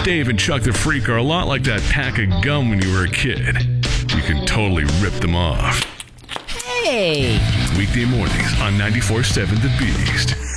Dave and Chuck the Freak are a lot like that pack of gum when you were a kid. You can totally rip them off. Hey! Weekday mornings on 94.7 The Beast.